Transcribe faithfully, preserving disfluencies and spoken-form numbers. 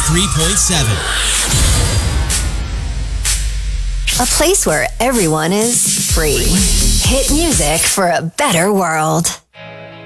three point seven. A place where everyone is free. Hit music for a better world.